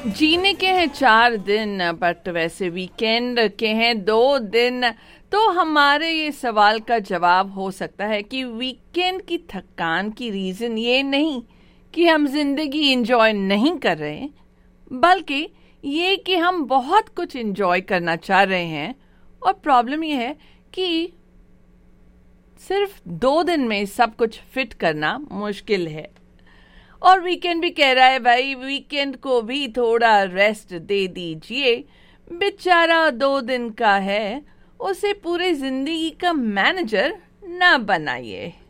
जीने के हैं 4 दिन, बट वैसे वीकेंड के हैं 2 दिन। तो हमारे ये सवाल का जवाब हो सकता है कि वीकेंड की थकान की रीजन ये नहीं कि हम जिंदगी एंजॉय नहीं कर रहे, बल्कि ये कि हम बहुत कुछ एंजॉय करना चाह रहे हैं। और प्रॉब्लम ये है कि सिर्फ 2 दिन में सब कुछ फिट करना मुश्किल है। और वीकेंड भी कह रहा है भाई, वीकेंड को भी थोड़ा रेस्ट दे दीजिए, बेचारा 2 दिन का है, उसे पूरी जिंदगी का मैनेजर ना बनाइए।